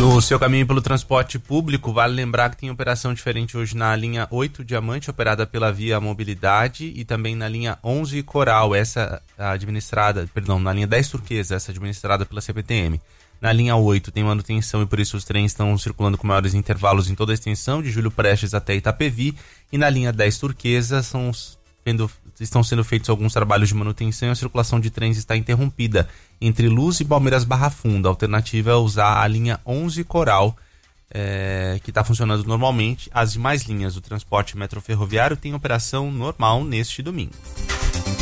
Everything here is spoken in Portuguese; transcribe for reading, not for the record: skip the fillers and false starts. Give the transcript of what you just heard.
No seu caminho pelo transporte público, vale lembrar que tem operação diferente hoje na linha 8 Diamante, operada pela Via Mobilidade, e também na linha 11 Coral, na linha 10 Turquesa, essa administrada pela CPTM. Na linha 8 tem manutenção e por isso os trens estão circulando com maiores intervalos em toda a extensão, de Júlio Prestes até Itapevi, e na linha 10 Turquesa estão sendo feitos alguns trabalhos de manutenção e a circulação de trens está interrompida entre Luz e Palmeiras Barra Funda. A alternativa é usar a linha 11 Coral, que está funcionando normalmente. As demais linhas do transporte metroferroviário têm operação normal neste domingo.